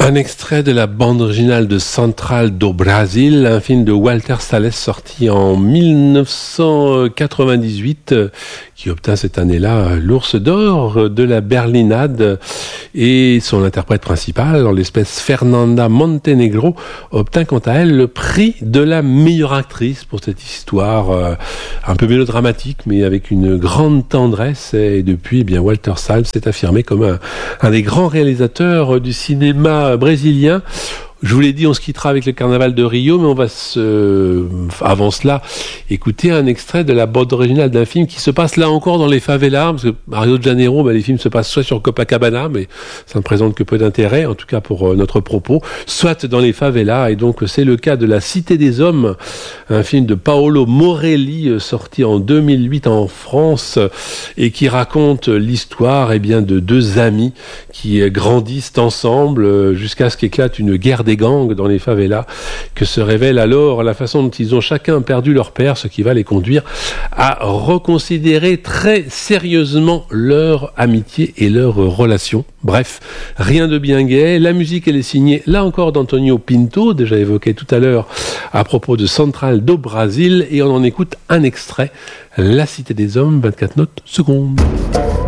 Un extrait de la bande originale de Central do Brasil, un film de Walter Salles sorti en 1998, qui obtint cette année-là l'Ours d'Or de la Berlinade, et son interprète principale, en l'espèce Fernanda Montenegro, obtint quant à elle le prix de la meilleure actrice pour cette histoire un peu mélodramatique, mais avec une grande tendresse. Et depuis, eh bien, Walter Salles s'est affirmé comme un des grands réalisateurs du cinéma brésilien. Je vous l'ai dit, on se quittera avec le Carnaval de Rio, mais on va avant cela, écouter un extrait de la bande originale d'un film qui se passe là encore dans les favelas, parce que à Rio de Janeiro, les films se passent soit sur Copacabana, mais ça ne présente que peu d'intérêt, en tout cas pour notre propos, soit dans les favelas, et donc c'est le cas de La Cité des Hommes, un film de Paolo Morelli, sorti en 2008 en France, et qui raconte l'histoire, de deux amis qui grandissent ensemble jusqu'à ce qu'éclate une guerre des gangs dans les favelas, que se révèle alors la façon dont ils ont chacun perdu leur père, ce qui va les conduire à reconsidérer très sérieusement leur amitié et leur relation. Bref, rien de bien gai. La musique, elle est signée, là encore, d'Antonio Pinto, déjà évoqué tout à l'heure à propos de Central do Brasil, et on en écoute un extrait, La Cité des Hommes, 24 notes secondes.